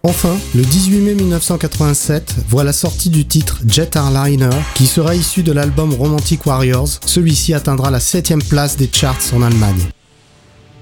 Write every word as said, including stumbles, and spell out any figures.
Enfin, le dix-huit mai mille neuf cent quatre-vingt-sept voit la sortie du titre Jet Airliner, qui sera issu de l'album Romantic Warriors. Celui-ci atteindra la septième place des charts en Allemagne.